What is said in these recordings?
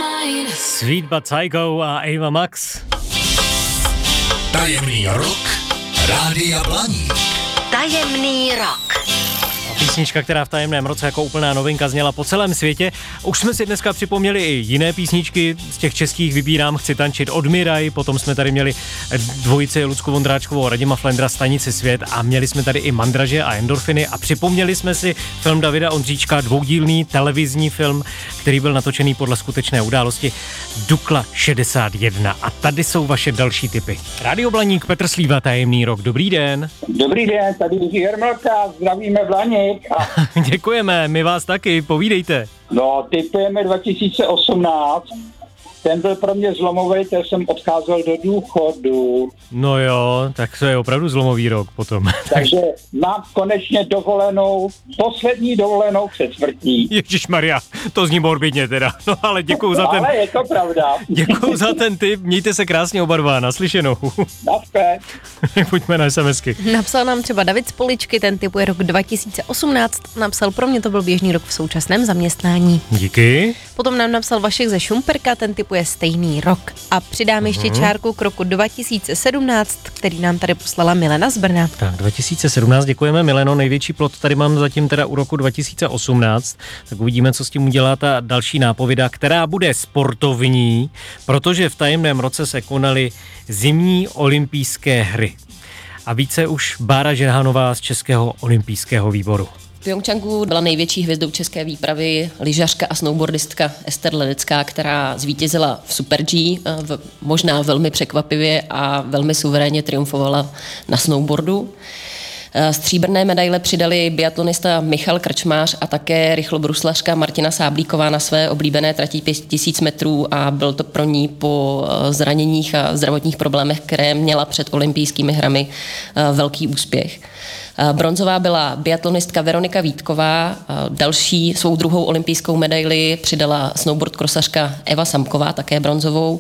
Sweet But Psycho a Ava Max. Tajemný rok Rádia Blaník. Tajemný rok. Písnička, která v tajemném roce jako úplná novinka zněla po celém světě. Už jsme si dneska připomněli i jiné písničky, z těch českých vybírám Chci tančit od Miraj, potom jsme tady měli dvojici Lucku Vondráčkovou a Radima Flendra Stanici Svět a měli jsme tady i Mandraže a Endorfiny a připomněli jsme si film Davida Ondříčka, dvoudílný televizní film, který byl natočený podle skutečné události Dukla 61. A tady jsou vaše další tipy. Rádio Blaník, Petr Slíva, tajemný rok. Dobrý den. Dobrý den, tady Jiří Hermelka, zdravíme Blaník. Děkujeme, my vás taky, povídejte. No, typujeme 2018. Ten byl pro mě zlomový, ten jsem odcházel do důchodu. No jo, tak to je opravdu zlomový rok potom. Takže mám konečně dovolenou, poslední dovolenou před smrtí. Ježišmarja, to zní morbidně teda. No ale děkuju za ten... Ale je to pravda. Děkuju za ten tip, mějte se krásně oba dva, naslyšenou. Naschle. Pojďme na SMSky. Napsal nám třeba David z Poličky, ten typuje rok 2018. Napsal, pro mě to byl běžný rok v současném zaměstnání. Díky. Potom nám napsal Vašek ze Šumperka, ten typuje stejný rok. A přidám ještě čárku k roku 2017, který nám tady poslala Milena z Brna. Tak 2017, děkujeme Mileno, největší plot tady mám zatím teda u roku 2018, tak uvidíme, co s tím udělá ta další nápověda, která bude sportovní, protože v tajemném roce se konaly zimní olympijské hry. A více už Bára Žerhanová z Českého olympijského výboru. V Pyeongchangu byla největší hvězdou české výpravy lyžařka a snowboardistka Ester Ledecká, která zvítězila v Super G, možná velmi překvapivě a velmi suverénně triumfovala na snowboardu. Stříbrné medaile přidali biatlonista Michal Krčmář a také rychlobruslařka Martina Sáblíková na své oblíbené trati 5000 metrů a byl to pro ní po zraněních a zdravotních problémech, které měla před olympijskými hrami, velký úspěch. Bronzová byla biatlonistka Veronika Vítková, další svou druhou olympijskou medaili přidala snowboard krosařka Eva Samková, také bronzovou,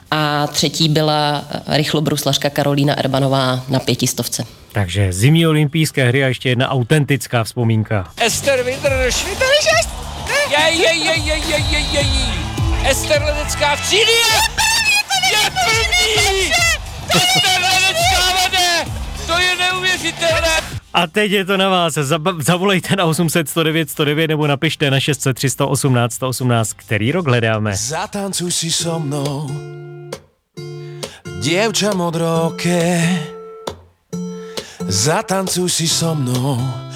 a třetí byla rychlobruslařka Karolína Erbanová na 500. Takže zimní olympijské hry a ještě jedna autentická vzpomínka. Ester vydrž! Ester Ledecká v cíli je první! Ester Ledecká vede! To je neuvěřitelné! A teď je to na vás. Zavolejte na 800 109 109 nebo napište na 600 318 118, který rok hledáme. Zatancuj si so mnou, dievča modroké. Zatancuj si so mnou,